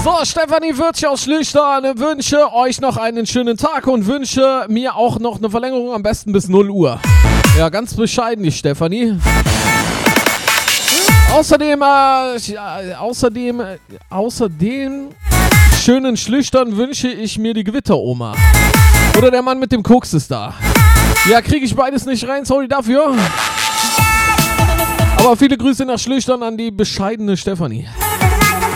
So, Stefanie Würzsch aus Schlüchtern wünsche euch noch einen schönen Tag und wünsche mir auch noch eine Verlängerung, am besten bis 0 Uhr. Ja, ganz bescheiden, die Stefanie. Außerdem schönen Schlüchtern wünsche ich mir die Gewitteroma. Oder der Mann mit dem Koks ist da. Ja, kriege ich beides nicht rein, sorry dafür. Aber viele Grüße nach Schlüchtern an die bescheidene Stefanie.